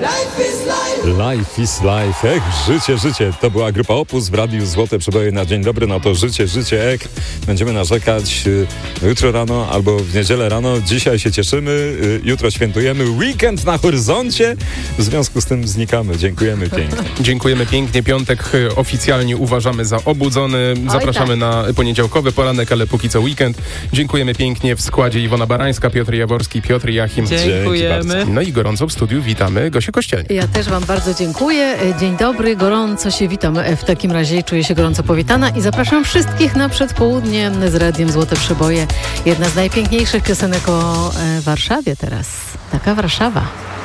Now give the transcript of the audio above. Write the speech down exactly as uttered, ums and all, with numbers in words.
Life is life. Ech, życie, życie. To była grupa Opus w Radiu Złote Przeboje na dzień dobry. No to życie, życie, ech. Będziemy narzekać y, jutro rano albo w niedzielę rano. Dzisiaj się cieszymy, y, jutro świętujemy. Weekend na horyzoncie. W związku z tym znikamy. Dziękujemy pięknie. Dziękujemy pięknie. Piątek oficjalnie uważamy za obudzony. Zapraszamy Oj, tak. na poniedziałkowy poranek, ale póki co weekend. Dziękujemy pięknie w składzie Iwona Barańska, Piotr Jaworski, Piotr Jachim. Dziękujemy. No i gorąco w studiu witamy Gosię Kościelnik. Ja też wam bardzo dziękuję. Dzień dobry, gorąco się witam. W takim razie czuję się gorąco powitana i zapraszam wszystkich na przedpołudnie z Radiem Złote Przeboje. Jedna z najpiękniejszych piosenek o Warszawie teraz. Taka Warszawa.